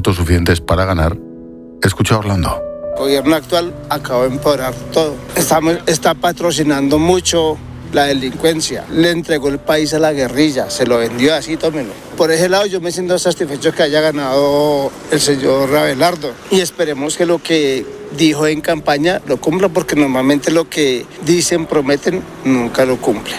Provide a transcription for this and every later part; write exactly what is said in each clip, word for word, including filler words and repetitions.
votos suficientes para ganar. Escucha a Orlando. El gobierno actual acabó de empeorar todo. Está, está patrocinando mucho la delincuencia. Le entregó el país a la guerrilla, se lo vendió así, tómenlo. Por ese lado yo me siento satisfecho que haya ganado el señor Abelardo. Y esperemos que lo que dijo en campaña lo cumpla, porque normalmente lo que dicen, prometen, nunca lo cumplen.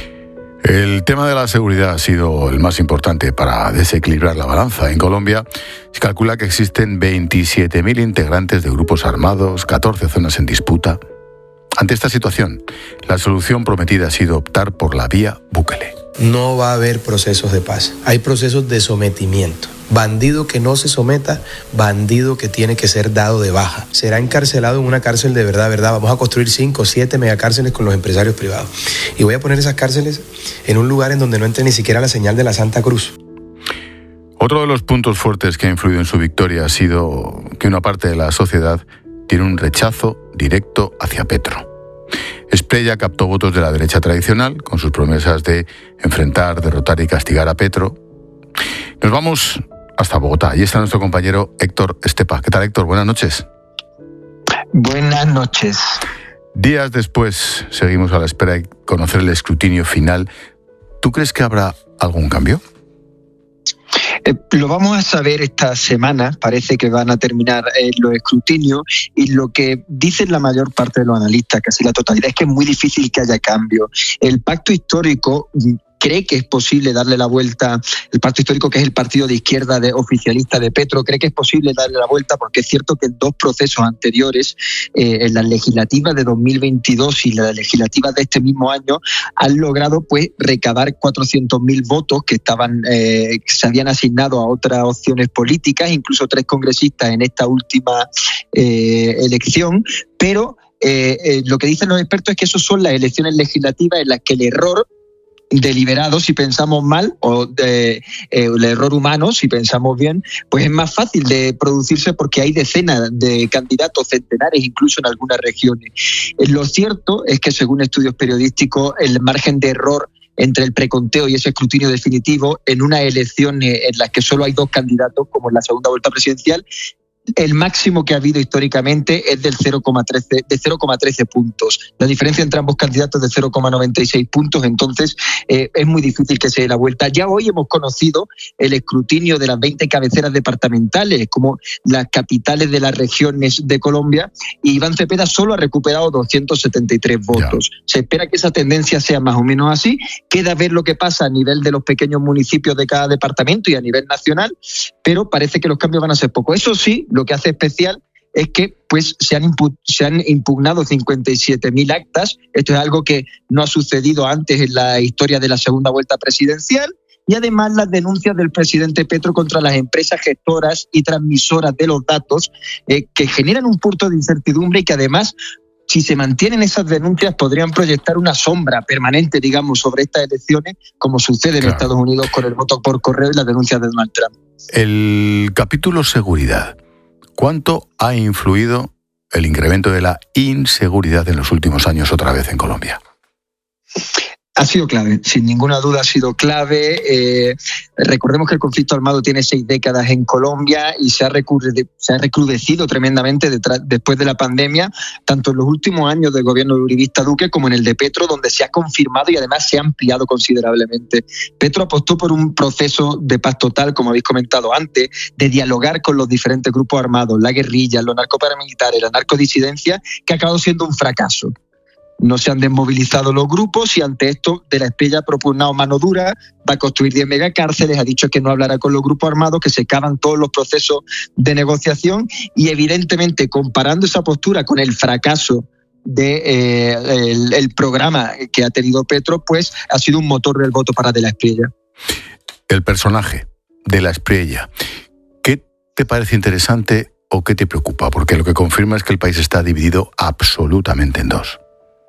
El tema de la seguridad ha sido el más importante para desequilibrar la balanza. En Colombia se calcula que existen veintisiete mil integrantes de grupos armados, catorce zonas en disputa. Ante esta situación, la solución prometida ha sido optar por la vía Bukele. No va a haber procesos de paz, hay procesos de sometimiento. Bandido que no se someta, bandido que tiene que ser dado de baja. Será encarcelado en una cárcel de verdad, verdad. Vamos a construir cinco, siete megacárceles con los empresarios privados. Y voy a poner esas cárceles en un lugar en donde no entre ni siquiera la señal de la Santa Cruz. Otro de los puntos fuertes que ha influido en su victoria ha sido que una parte de la sociedad tiene un rechazo directo hacia Petro. Espriella captó votos de la derecha tradicional con sus promesas de enfrentar, derrotar y castigar a Petro. Nos vamos hasta Bogotá. Ahí está nuestro compañero Héctor Estepa. ¿Qué tal, Héctor? Buenas noches. Buenas noches. Días después seguimos a la espera de conocer el escrutinio final. ¿Tú crees que habrá algún cambio? Eh, lo vamos a saber esta semana. Parece que van a terminar eh, los escrutinios, y lo que dicen la mayor parte de los analistas, casi la totalidad, es que es muy difícil que haya cambio. El pacto histórico cree que es posible darle la vuelta, el pacto histórico, que es el partido de izquierda de, oficialista de Petro, cree que es posible darle la vuelta, porque es cierto que en dos procesos anteriores, eh, en las legislativas de dos mil veintidós y las legislativas de este mismo año, han logrado pues recabar cuatrocientos mil votos que estaban eh, que se habían asignado a otras opciones políticas, incluso tres congresistas en esta última eh, elección, pero eh, eh, lo que dicen los expertos es que esas son las elecciones legislativas en las que el error deliberado, si pensamos mal, o de, eh, el error humano, si pensamos bien, pues es más fácil de producirse, porque hay decenas de candidatos, centenares incluso en algunas regiones. Eh, lo cierto es que, según estudios periodísticos, el margen de error entre el preconteo y ese escrutinio definitivo en una elección en la que solo hay dos candidatos, como en la segunda vuelta presidencial, el máximo que ha habido históricamente es del cero coma trece, de cero coma trece puntos. La diferencia entre ambos candidatos es de cero coma noventa y seis puntos, entonces eh, es muy difícil que se dé la vuelta. Ya hoy hemos conocido el escrutinio de las veinte cabeceras departamentales, como las capitales de las regiones de Colombia, y Iván Cepeda solo ha recuperado doscientos setenta y tres votos. Ya. Se espera que esa tendencia sea más o menos así. Queda ver lo que pasa a nivel de los pequeños municipios de cada departamento y a nivel nacional, pero parece que los cambios van a ser pocos. Eso sí, lo que hace especial es que pues, se, han impu- se han impugnado cincuenta y siete mil actas. Esto es algo que no ha sucedido antes en la historia de la segunda vuelta presidencial. Y además las denuncias del presidente Petro contra las empresas gestoras y transmisoras de los datos, eh, que generan un punto de incertidumbre, y que además, si se mantienen esas denuncias, podrían proyectar una sombra permanente, digamos, sobre estas elecciones, como sucede en claro. Estados Unidos con el voto por correo y las denuncias de Donald Trump. El capítulo seguridad. ¿Cuánto ha influido el incremento de la inseguridad en los últimos años otra vez en Colombia? Ha sido clave, sin ninguna duda ha sido clave. Eh, recordemos que el conflicto armado tiene seis décadas en Colombia y se ha, recrude, se ha recrudecido tremendamente detrás, después de la pandemia, tanto en los últimos años del gobierno de uribista Duque como en el de Petro, donde se ha confirmado y además se ha ampliado considerablemente. Petro apostó por un proceso de paz total, como habéis comentado antes, de dialogar con los diferentes grupos armados, la guerrilla, los narcoparamilitares, la narcodisidencia, que ha acabado siendo un fracaso. No se han desmovilizado los grupos, y ante esto De la Espriella ha propugnado mano dura, va a construir diez megacárceles, ha dicho que no hablará con los grupos armados, que se acaban todos los procesos de negociación, y evidentemente, comparando esa postura con el fracaso de, eh, el, el programa que ha tenido Petro, pues ha sido un motor del voto para De la Espriella. El personaje De la Espriella, ¿qué te parece interesante o qué te preocupa? Porque lo que confirma es que el país está dividido absolutamente en dos.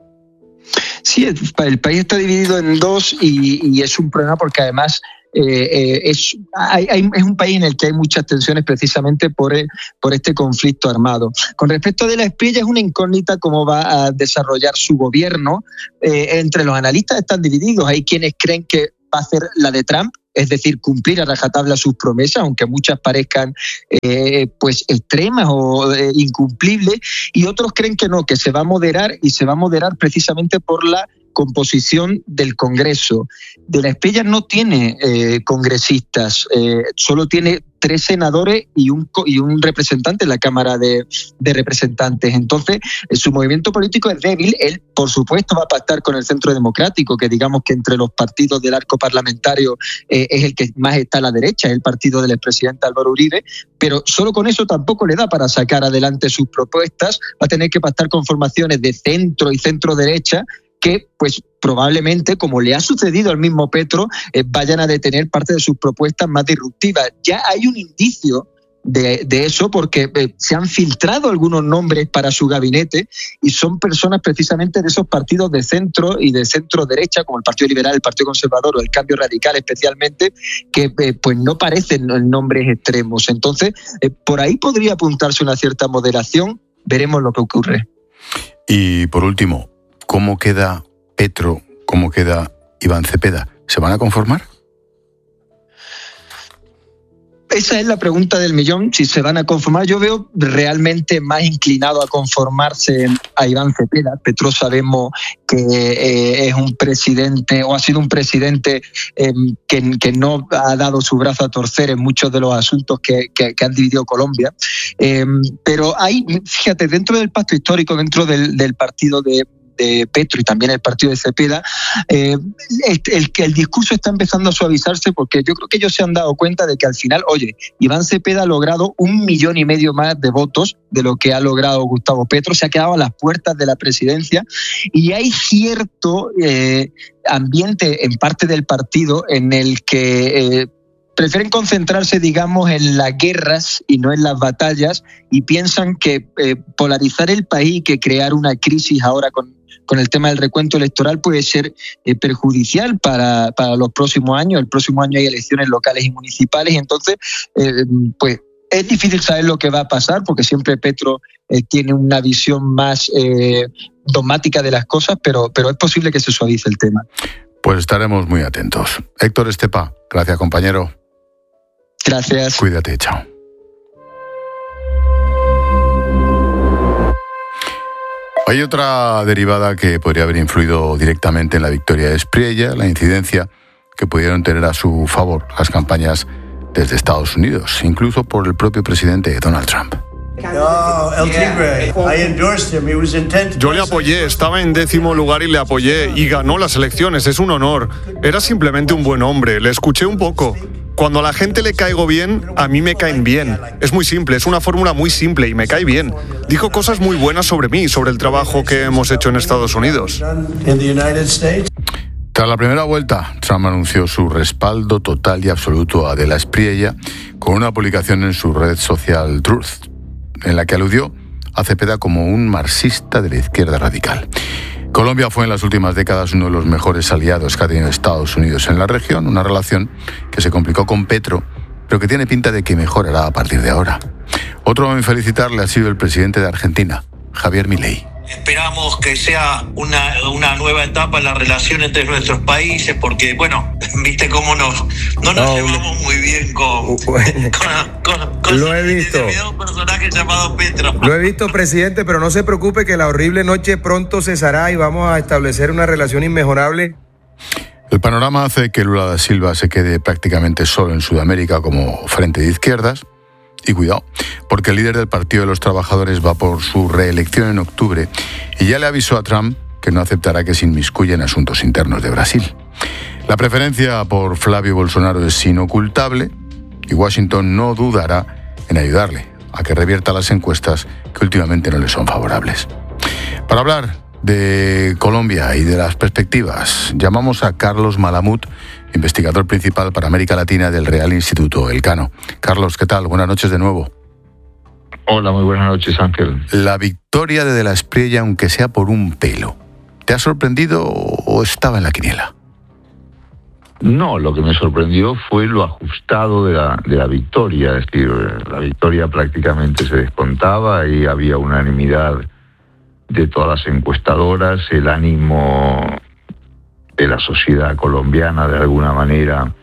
Sí, el, el país está dividido en dos, y, y es un problema porque además eh, eh, es, hay, hay, es un país en el que hay muchas tensiones precisamente por, el, por este conflicto armado. Con respecto a De la Espriella, es una incógnita cómo va a desarrollar su gobierno. Eh, entre los analistas están divididos. Hay quienes creen que va a ser la de Trump, es decir, cumplir a rajatabla sus promesas, aunque muchas parezcan eh, pues extremas o eh, incumplibles, y otros creen que no, que se va a moderar y se va a moderar precisamente por la composición del Congreso. De la Espriella no tiene eh, congresistas, eh, solo tiene tres senadores y un, y un representante en la Cámara de, de Representantes. Entonces, eh, su movimiento político es débil. Él, por supuesto, va a pactar con el Centro Democrático, que digamos que entre los partidos del arco parlamentario eh, es el que más está a la derecha, es el partido del expresidente Álvaro Uribe, pero solo con eso tampoco le da para sacar adelante sus propuestas. Va a tener que pactar con formaciones de centro y centro-derecha, que pues probablemente, como le ha sucedido al mismo Petro, eh, vayan a detener parte de sus propuestas más disruptivas. Ya hay un indicio de, de eso porque eh, se han filtrado algunos nombres para su gabinete y son personas precisamente de esos partidos de centro y de centro-derecha, como el Partido Liberal, el Partido Conservador o el Cambio Radical especialmente, que eh, pues no parecen nombres extremos. Entonces, eh, por ahí podría apuntarse una cierta moderación. Veremos lo que ocurre. Y por último, ¿cómo queda Petro? ¿Cómo queda Iván Cepeda? ¿Se van a conformar? Esa es la pregunta del millón, si se van a conformar. Yo veo realmente más inclinado a conformarse a Iván Cepeda. Petro sabemos que eh, es un presidente, o ha sido un presidente eh, que, que no ha dado su brazo a torcer en muchos de los asuntos que, que, que han dividido Colombia. Eh, pero hay, fíjate, dentro del pacto histórico, dentro del, del partido de de Petro y también el partido de Cepeda, eh, el, el, el discurso está empezando a suavizarse porque yo creo que ellos se han dado cuenta de que al final, oye, Iván Cepeda ha logrado un millón y medio más de votos de lo que ha logrado Gustavo Petro, se ha quedado a las puertas de la presidencia y hay cierto eh, ambiente en parte del partido en el que eh, prefieren concentrarse, digamos, en las guerras y no en las batallas y piensan que eh, polarizar el país, que crear una crisis ahora con con el tema del recuento electoral puede ser eh, perjudicial para, para los próximos años. El próximo año hay elecciones locales y municipales y entonces, eh, pues, es difícil saber lo que va a pasar porque siempre Petro eh, tiene una visión más eh, dogmática de las cosas, pero, pero es posible que se suavice el tema. Pues estaremos muy atentos. Héctor Estepa, gracias, compañero. Gracias. Cuídate, chao. Hay otra derivada que podría haber influido directamente en la victoria de Espriella, la incidencia que pudieron tener a su favor las campañas desde Estados Unidos, incluso por el propio presidente Donald Trump. No, El Tigre. I endorsed him. He was intent. Yo le apoyé, estaba en décimo lugar y le apoyé y ganó las elecciones, es un honor. Era simplemente un buen hombre, le escuché un poco. Cuando a la gente le caigo bien, a mí me caen bien. Es muy simple, es una fórmula muy simple y me cae bien. Dijo cosas muy buenas sobre mí, sobre el trabajo que hemos hecho en Estados Unidos. Tras la primera vuelta, Trump anunció su respaldo total y absoluto a De la Espriella con una publicación en su red social Truth, en la que aludió a Cepeda como un marxista de la izquierda radical. Colombia fue en las últimas décadas uno de los mejores aliados que ha tenido Estados Unidos en la región, una relación que se complicó con Petro, pero que tiene pinta de que mejorará a partir de ahora. Otro en felicitarle ha sido el presidente de Argentina, Javier Milei. Esperamos que sea una, una nueva etapa en la relación entre nuestros países, porque, bueno, viste cómo nos, no nos no, llevamos muy bien con, bueno, con, con, con lo he visto. un personaje llamado Petro. Lo he visto, presidente, pero no se preocupe que la horrible noche pronto cesará y vamos a establecer una relación inmejorable. El panorama hace que Lula da Silva se quede prácticamente solo en Sudamérica como frente de izquierdas. Y cuidado, porque el líder del Partido de los Trabajadores va por su reelección en octubre y ya le avisó a Trump que no aceptará que se inmiscuya en asuntos internos de Brasil. La preferencia por Flavio Bolsonaro es inocultable y Washington no dudará en ayudarle a que revierta las encuestas que últimamente no le son favorables. Para hablar de Colombia y de las perspectivas, llamamos a Carlos Malamud, investigador principal para América Latina del Real Instituto Elcano. Carlos, ¿qué tal? Buenas noches de nuevo. Hola, muy buenas noches, Ángel. La victoria de De la Espriella, aunque sea por un pelo, ¿te ha sorprendido o estaba en la quiniela? No, lo que me sorprendió fue lo ajustado de la, de la victoria. Es decir, la victoria prácticamente se descontaba y había unanimidad de todas las encuestadoras, el ánimo de la sociedad colombiana de alguna manera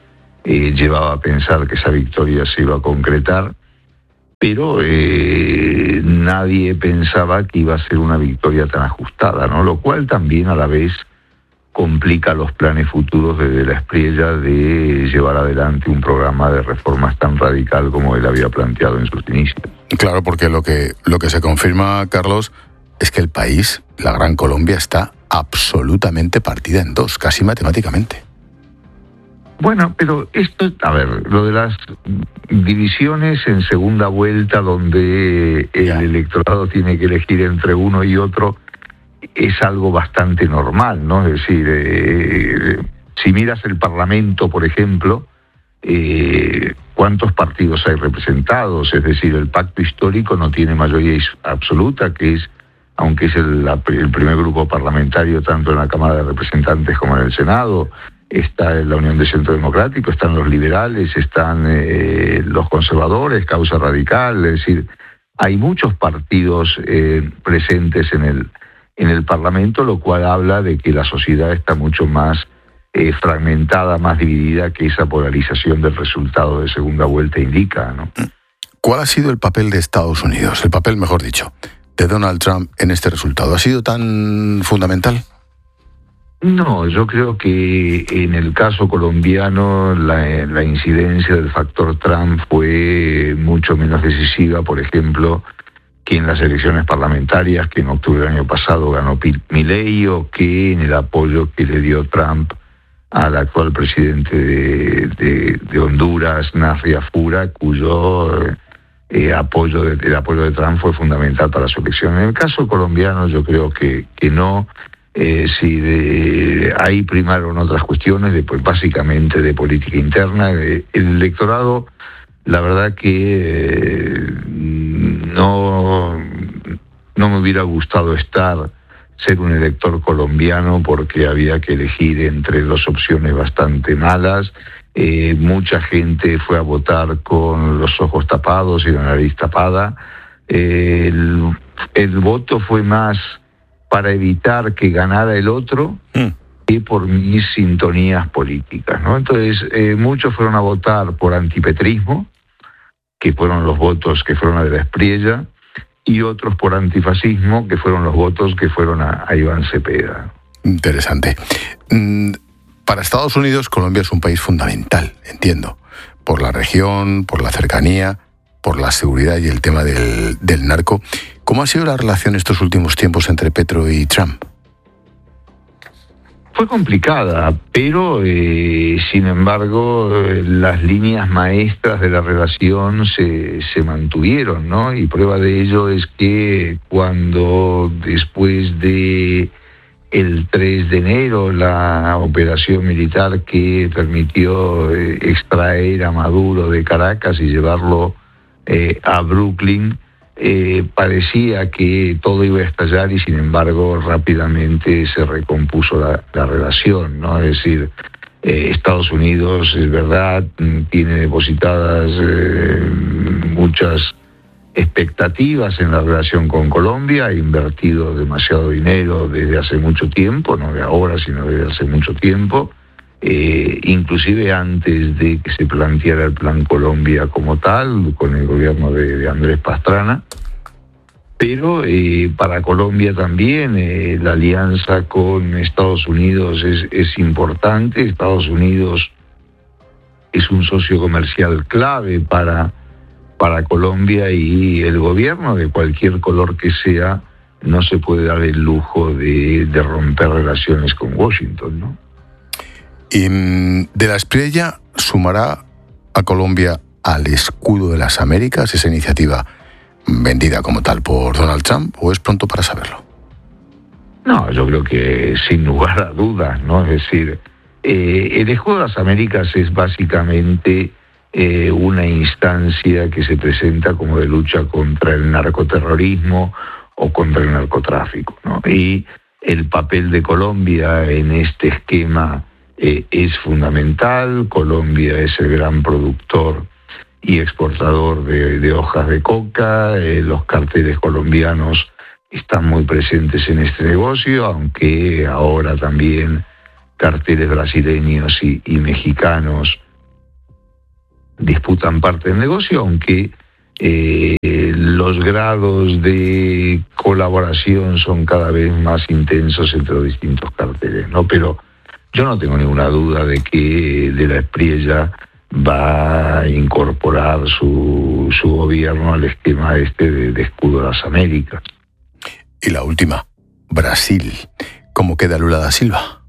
eh, llevaba a pensar que esa victoria se iba a concretar, pero eh, nadie pensaba que iba a ser una victoria tan ajustada, ¿no? Lo cual también a la vez complica los planes futuros de, de la Espriella de llevar adelante un programa de reformas tan radical como él había planteado en sus inicios. Claro, porque lo que, lo que se confirma, Carlos, es que el país, la Gran Colombia, está absolutamente partida en dos, casi matemáticamente. Bueno, pero esto, a ver, lo de las divisiones en segunda vuelta donde el ya. electorado tiene que elegir entre uno y otro es algo bastante normal, ¿no? Es decir, eh, si miras el Parlamento, por ejemplo, eh, ¿cuántos partidos hay representados? Es decir, el pacto histórico no tiene mayoría absoluta, que es, aunque es el, el primer grupo parlamentario tanto en la Cámara de Representantes como en el Senado. Está la Unión de Centro Democrático, están los liberales, están eh, los conservadores, Causa Radical, es decir, hay muchos partidos eh, presentes en el en el Parlamento, lo cual habla de que la sociedad está mucho más eh, fragmentada, más dividida que esa polarización del resultado de segunda vuelta indica, ¿no? ¿Cuál ha sido el papel de Estados Unidos, el papel, mejor dicho, de Donald Trump en este resultado? ¿Ha sido tan fundamental? No, yo creo que en el caso colombiano la, la incidencia del factor Trump fue mucho menos decisiva, por ejemplo, que en las elecciones parlamentarias que en octubre del año pasado ganó Milei, o que en el apoyo que le dio Trump al actual presidente de, de, de Honduras, Nasri Fura, cuyo eh, apoyo de, el apoyo de Trump fue fundamental para su elección. En el caso colombiano yo creo que, que no. Eh, si de, ahí primaron otras cuestiones, de, pues, básicamente de política interna. De, el electorado, la verdad que eh, no, no me hubiera gustado estar, ser un elector colombiano, porque había que elegir entre dos opciones bastante malas. Eh, mucha gente fue a votar con los ojos tapados y la nariz tapada. Eh, el, el voto fue más para evitar que ganara el otro mm. que por mis sintonías políticas, ¿no? Entonces, eh, muchos fueron a votar por antipetrismo, que fueron los votos que fueron a de la Espriella, y otros por antifascismo, que fueron los votos que fueron a, a Iván Cepeda. Interesante. Para Estados Unidos, Colombia es un país fundamental, entiendo, por la región, por la cercanía, por la seguridad y el tema del, del narco. ¿Cómo ha sido la relación estos últimos tiempos entre Petro y Trump? Fue complicada, pero eh, sin embargo eh, las líneas maestras de la relación se, se mantuvieron, ¿no? Y prueba de ello es que cuando después de el tres de enero, la operación militar que permitió eh, extraer a Maduro de Caracas y llevarlo eh, a Brooklyn, Eh, parecía que todo iba a estallar y sin embargo rápidamente se recompuso la, la relación, ¿no? Es decir, eh, Estados Unidos, es verdad, tiene depositadas eh, muchas expectativas en la relación con Colombia, ha invertido demasiado dinero desde hace mucho tiempo, no de ahora, sino desde hace mucho tiempo, eh, inclusive antes de que se planteara el Plan Colombia como tal, con el gobierno de, de Andrés Pastrana. Pero eh, para Colombia también eh, la alianza con Estados Unidos es, es importante. Estados Unidos es un socio comercial clave para, para Colombia, y el gobierno, de cualquier color que sea, no se puede dar el lujo de, de romper relaciones con Washington, ¿no? Y de la Espriella sumará a Colombia al escudo de las Américas, esa iniciativa vendida como tal por Donald Trump, ¿o es pronto para saberlo? No, yo creo que sin lugar a dudas, ¿no? Es decir, eh, el escudo de las Américas es básicamente eh, una instancia que se presenta como de lucha contra el narcoterrorismo o contra el narcotráfico, ¿no? Y el papel de Colombia en este esquema Eh, es fundamental. Colombia es el gran productor y exportador de, de hojas de coca. Eh, los carteles colombianos están muy presentes en este negocio, aunque ahora también carteles brasileños y, y mexicanos disputan parte del negocio, aunque eh, los grados de colaboración son cada vez más intensos entre los distintos carteles, ¿no? Pero yo no tengo ninguna duda de que De la Espriella va a incorporar su, su gobierno al esquema este de, de escudo de las Américas. Y la última, Brasil. ¿Cómo queda Lula da Silva?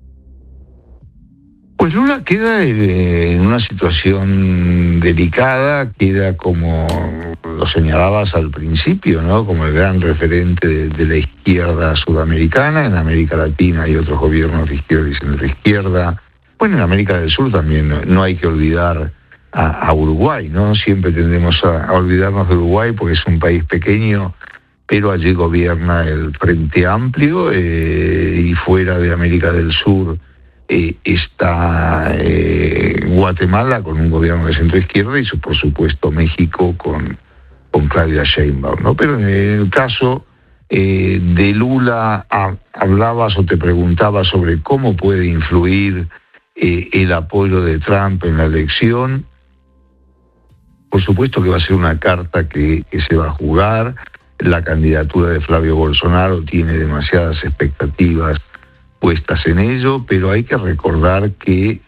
Pues Lula queda en una situación delicada, queda como lo señalabas al principio, ¿no? Como el gran referente de, de la izquierda sudamericana. En América Latina hay otros gobiernos de izquierda y centroizquierda. Bueno, en América del Sur también no, no hay que olvidar a, a Uruguay, ¿no? Siempre tendemos a, a olvidarnos de Uruguay porque es un país pequeño, pero allí gobierna el Frente Amplio, eh, y fuera de América del Sur eh, está eh, Guatemala con un gobierno de centroizquierda y por supuesto México con, con Claudia Sheinbaum, ¿no? Pero en el caso eh, de Lula a, hablabas o te preguntabas sobre cómo puede influir eh, el apoyo de Trump en la elección. Por supuesto que va a ser una carta que, que se va a jugar. La candidatura de Flavio Bolsonaro tiene demasiadas expectativas puestas en ello, pero hay que recordar que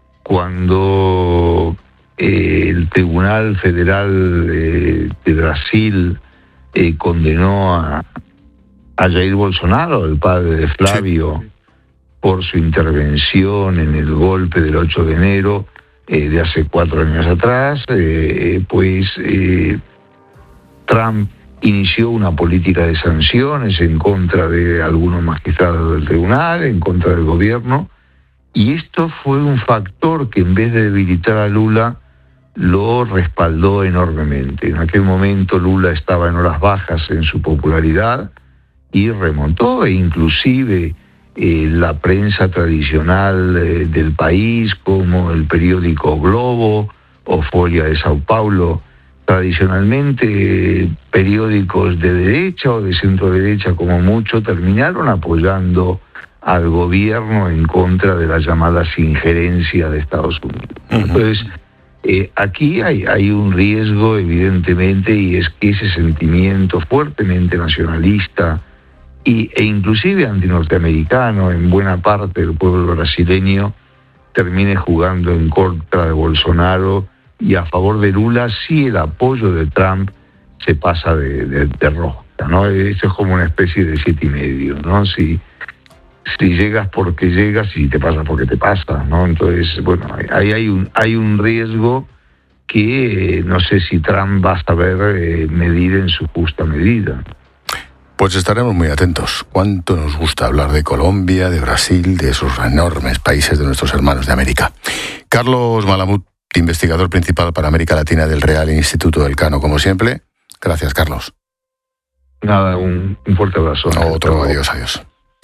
cuando eh, el Tribunal Federal eh, de Brasil eh, condenó a, a Jair Bolsonaro, el padre de Flavio, sí, por su intervención en el golpe del ocho de enero eh, de hace cuatro años atrás, eh, pues eh, Trump inició una política de sanciones en contra de algunos magistrados del tribunal, en contra del gobierno, y esto fue un factor que en vez de debilitar a Lula, lo respaldó enormemente. En aquel momento Lula estaba en horas bajas en su popularidad y remontó, e inclusive eh, la prensa tradicional eh, del país, como el periódico Globo o Folha de Sao Paulo, tradicionalmente periódicos de derecha o de centro derecha como mucho, terminaron apoyando al gobierno en contra de las llamadas injerencias de Estados Unidos. Uh-huh. Entonces, eh, aquí hay, hay un riesgo evidentemente, y es que ese sentimiento fuertemente nacionalista y, e inclusive antinorteamericano en buena parte del pueblo brasileño termine jugando en contra de Bolsonaro, y a favor de Lula si el apoyo de Trump se pasa de, de, de rosca, ¿no? Eso es como una especie de siete y medio, ¿no? Si, si llegas porque llegas y te pasa porque te pasa, ¿no? Entonces, bueno, ahí hay un, hay un riesgo que eh, no sé si Trump va a saber eh, medir en su justa medida. Pues estaremos muy atentos. Cuánto nos gusta hablar de Colombia, de Brasil, de esos enormes países de nuestros hermanos de América. Carlos Malamud, investigador principal para América Latina del Real Instituto Elcano, como siempre. Gracias, Carlos. Nada, un, un fuerte abrazo. Otro, adiós, adiós.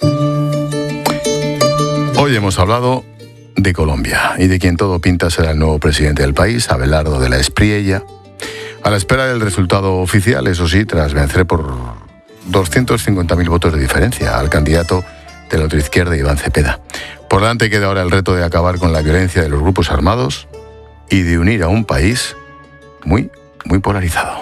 Hoy hemos hablado de Colombia y de quien todo pinta será el nuevo presidente del país, Abelardo de la Espriella, a la espera del resultado oficial, eso sí, tras vencer por doscientos cincuenta mil votos de diferencia al candidato de la otra izquierda, Iván Cepeda. Por delante queda ahora el reto de acabar con la violencia de los grupos armados y de unir a un país muy, muy polarizado.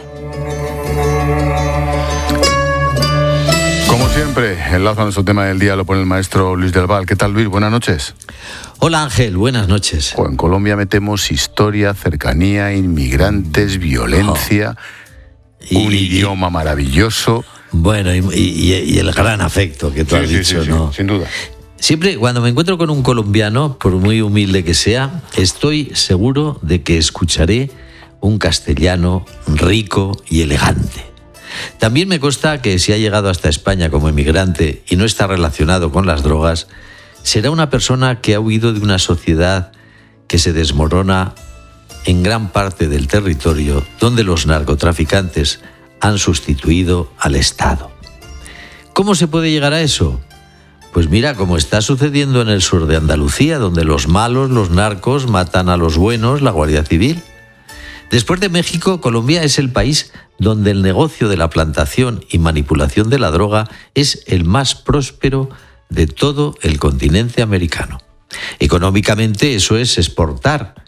Como siempre, enlazo a nuestro tema del día lo pone el maestro Luis del Val. ¿Qué tal, Luis? Buenas noches. Hola, Ángel. Buenas noches. O en Colombia metemos historia, cercanía, inmigrantes, violencia, oh. y, un idioma y, maravilloso. Bueno, y, y, y el gran afecto que tú sí, has sí, dicho, sí, ¿no? Sí, sin duda. Siempre, cuando me encuentro con un colombiano, por muy humilde que sea, estoy seguro de que escucharé un castellano rico y elegante. También me consta que si ha llegado hasta España como emigrante y no está relacionado con las drogas, será una persona que ha huido de una sociedad que se desmorona en gran parte del territorio donde los narcotraficantes han sustituido al Estado. ¿Cómo se puede llegar a eso? Pues mira, como está sucediendo en el sur de Andalucía, donde los malos, los narcos, matan a los buenos, la Guardia Civil. Después de México, Colombia es el país donde el negocio de la plantación y manipulación de la droga es el más próspero de todo el continente americano. Económicamente eso es exportar,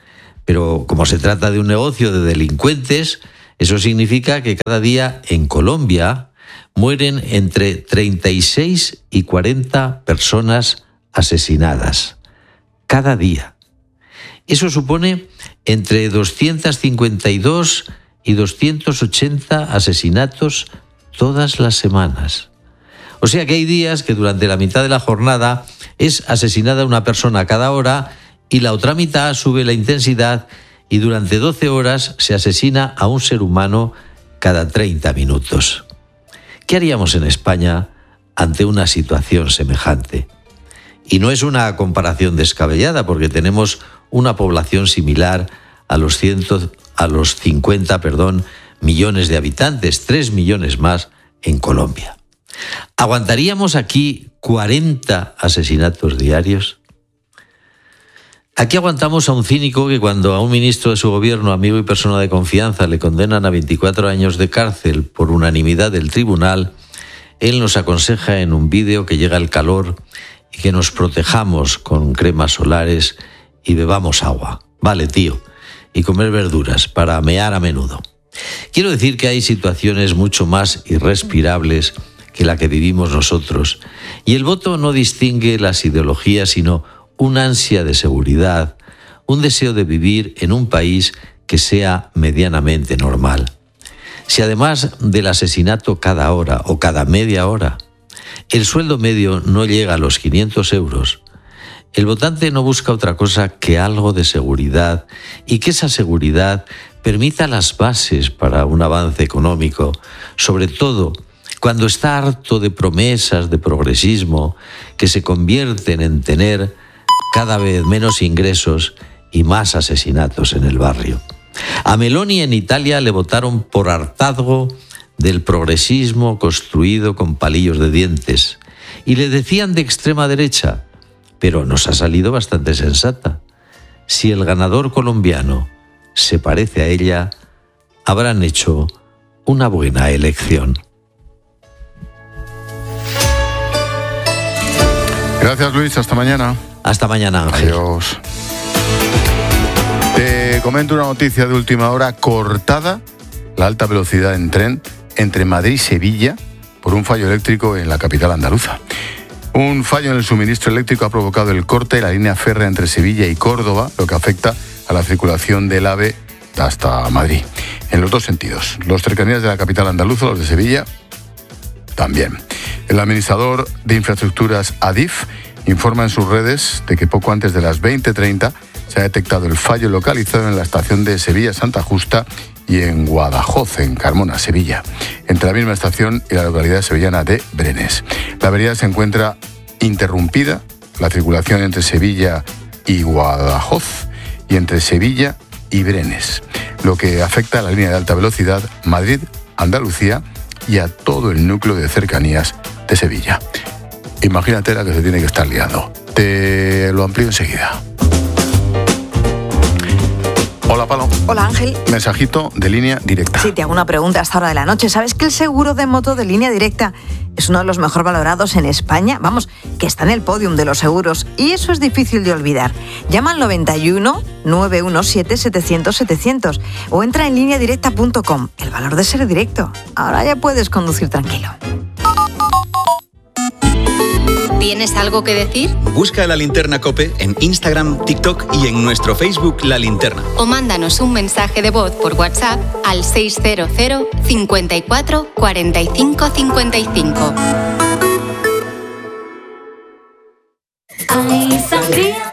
Pero como se trata de un negocio de delincuentes, eso significa que cada día en Colombia mueren entre treinta y seis y cuarenta personas asesinadas. Cada día. Eso supone entre doscientos cincuenta y dos y doscientos ochenta asesinatos todas las semanas. O sea que hay días que durante la mitad de la jornada es asesinada una persona cada hora y la otra mitad sube la intensidad y durante doce horas se asesina a un ser humano cada treinta minutos. ¿Qué haríamos en España ante una situación semejante? Y no es una comparación descabellada porque tenemos una población similar a los, ciento, a los cincuenta perdón, millones de habitantes, tres millones más en Colombia. ¿Aguantaríamos aquí cuarenta asesinatos diarios? Aquí aguantamos a un cínico que cuando a un ministro de su gobierno, amigo y persona de confianza, le condenan a veinticuatro años de cárcel por unanimidad del tribunal, él nos aconseja en un vídeo que llega el calor y que nos protejamos con cremas solares y bebamos agua. Vale, tío, y comer verduras para mear a menudo. Quiero decir que hay situaciones mucho más irrespirables que la que vivimos nosotros, y el voto no distingue las ideologías, sino una ansia de seguridad, un deseo de vivir en un país que sea medianamente normal. Si además del asesinato cada hora o cada media hora, el sueldo medio no llega a los quinientos euros, el votante no busca otra cosa que algo de seguridad y que esa seguridad permita las bases para un avance económico, sobre todo cuando está harto de promesas de progresismo que se convierten en tener cada vez menos ingresos y más asesinatos en el barrio. A Meloni en Italia le votaron por hartazgo del progresismo construido con palillos de dientes y le decían de extrema derecha, pero nos ha salido bastante sensata. Si el ganador colombiano se parece a ella, habrán hecho una buena elección. Gracias, Luis. Hasta mañana. Hasta mañana, Ángel. Adiós. Te comento una noticia de última hora. Cortada la alta velocidad en tren entre Madrid y Sevilla por un fallo eléctrico en la capital andaluza. Un fallo en el suministro eléctrico ha provocado el corte de la línea férrea entre Sevilla y Córdoba, lo que afecta a la circulación del AVE hasta Madrid, en los dos sentidos. Los cercanías de la capital andaluza, los de Sevilla, también. El administrador de infraestructuras Adif informa en sus redes de que poco antes de las veinte treinta se ha detectado el fallo localizado en la estación de Sevilla-Santa Justa y en Guadajoz, en Carmona, Sevilla, entre la misma estación y la localidad sevillana de Brenes. La avenida se encuentra interrumpida, la circulación entre Sevilla y Guadajoz y entre Sevilla y Brenes, lo que afecta a la línea de alta velocidad Madrid-Andalucía y a todo el núcleo de cercanías de Sevilla. Imagínate la que se tiene que estar liando. Te lo amplío enseguida. Hola, Palo. Hola, Ángel. Mensajito de Línea Directa. Sí, te hago una pregunta a esta hora de la noche. ¿Sabes que el seguro de moto de Línea Directa es uno de los mejor valorados en España? Vamos, que está en el podium de los seguros. Y eso es difícil de olvidar. Llama al noventa y uno, nueve uno siete, setecientos, setecientos o entra en línea directa punto com. El valor de ser directo. Ahora ya puedes conducir tranquilo. ¿Tienes algo que decir? Busca La Linterna COPE en Instagram, TikTok y en nuestro Facebook La Linterna. O mándanos un mensaje de voz por WhatsApp al seis cero cero, cincuenta y cuatro, cuarenta y cinco, cincuenta y cinco. Ay, sangría.